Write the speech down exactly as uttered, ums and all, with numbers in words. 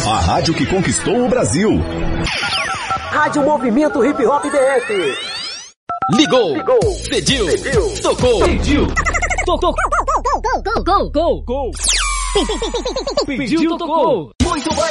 A rádio que conquistou o Brasil. Rádio Movimento Hip Hop D F. Ligou. Ligou. Pediu. Pediu. Tocou. Pediu. Tocou. Gol, gol, gol, gol, gol. Pediu, tocou. Muito bem.